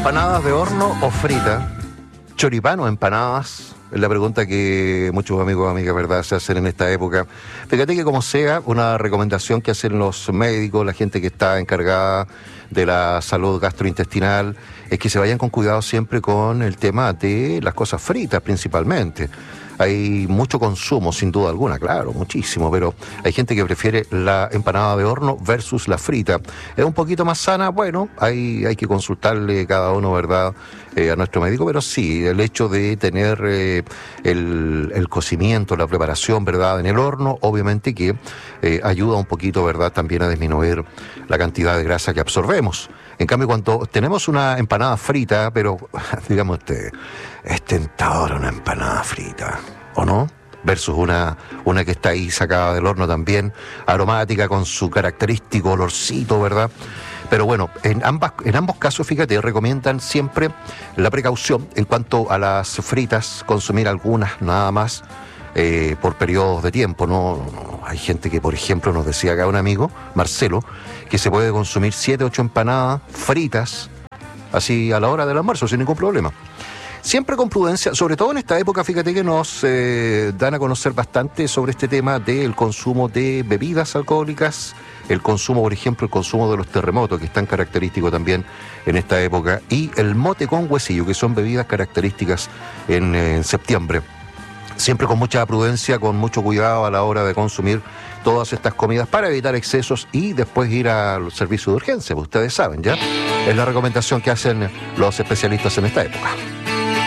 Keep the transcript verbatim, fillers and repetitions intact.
¿Empanadas de horno o frita? ¿Choripán o empanadas? Es la pregunta que muchos amigos y amigas, ¿verdad?, se hacen en esta época. Fíjate que como sea, una recomendación que hacen los médicos, la gente que está encargada de la salud gastrointestinal, es que se vayan con cuidado siempre con el tema de las cosas fritas principalmente. Hay mucho consumo, sin duda alguna, claro, muchísimo, pero hay gente que prefiere la empanada de horno versus la frita. ¿Es un poquito más sana? Bueno, hay, hay que consultarle cada uno, ¿verdad?, eh, a nuestro médico, pero sí, el hecho de tener eh, el, el cocimiento, la preparación, ¿verdad?, en el horno, obviamente que eh, ayuda un poquito, ¿verdad?, también a disminuir la cantidad de grasa que absorbemos. En cambio, cuando tenemos una empanada frita, pero digamos, este, es tentador una empanada frita, ¿o no? Versus una, una que está ahí sacada del horno también, aromática, con su característico olorcito, ¿verdad? Pero bueno, en, ambas, en ambos casos, fíjate, recomiendan siempre la precaución en cuanto a las fritas, consumir algunas nada más, Eh, por periodos de tiempo, ¿no? No, hay gente que, por ejemplo, nos decía acá un amigo, Marcelo, que se puede consumir siete, ocho empanadas fritas, así a la hora del almuerzo, sin ningún problema. Siempre con prudencia, sobre todo en esta época, fíjate que nos eh, dan a conocer bastante sobre este tema del consumo de bebidas alcohólicas, el consumo, por ejemplo, el consumo de los terremotos, que es tan característico también en esta época, y el mote con huesillo, que son bebidas características en, en septiembre. Siempre con mucha prudencia, con mucho cuidado a la hora de consumir todas estas comidas para evitar excesos y después ir al servicio de urgencia, pues ustedes saben, ¿ya? Es la recomendación que hacen los especialistas en esta época.